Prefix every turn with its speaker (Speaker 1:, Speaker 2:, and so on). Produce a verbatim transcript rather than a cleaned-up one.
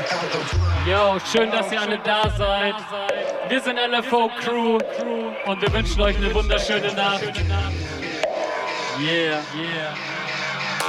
Speaker 1: Yo, schön, dass ihr alle da seid. Wir sind L F O Crew und wir wünschen euch eine wunderschöne Nacht. Yeah, yeah.